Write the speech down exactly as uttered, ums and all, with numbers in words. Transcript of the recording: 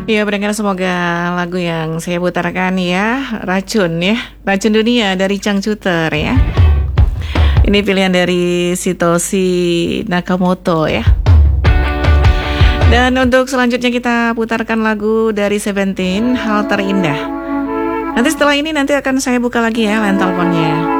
Ya, pendengar, semoga lagu yang saya putarkan ya, Racun ya, Racun Dunia dari Changcuter ya. Ini pilihan dari Satoshi Nakamoto ya. Dan untuk selanjutnya kita putarkan lagu dari Seventeen, Hal Terindah. Nanti setelah ini nanti akan saya buka lagi ya line teleponnya.